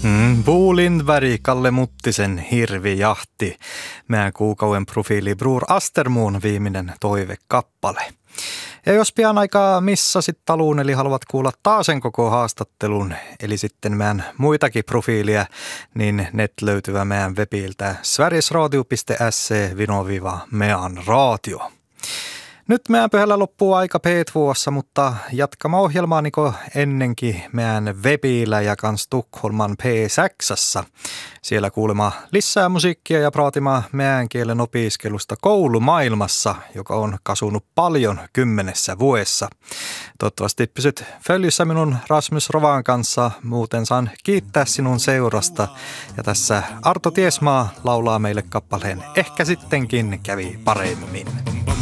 Lindberg, Kalle Muttisen Hirvijahti. Meidän kuukauden profiili Bror Astermuun viimeinen toivekappale. Ja jos pian aikaa missasit taluun, eli haluat kuulla taasen koko haastattelun, eli sitten meidän muitakin profiilia, niin net löytyvä meidän webiltä sverigesradio.se/mean radio. Nyt meidän pyhällä loppuu aika P2, mutta jatkama ohjelmaa niin kuin ennenkin meidän webillä ja kans Tukholman P6. Siellä kuulemaan lisää musiikkia ja praatimaan meidän kielen opiskelusta koulumaailmassa, joka on kasunut paljon 10 vuodessa. Toivottavasti pysyt följissä minun Rasmus Rovan kanssa, muuten saan kiittää sinun seurasta. Ja tässä Arto Tiesmaa laulaa meille kappaleen Ehkä sittenkin kävi paremmin.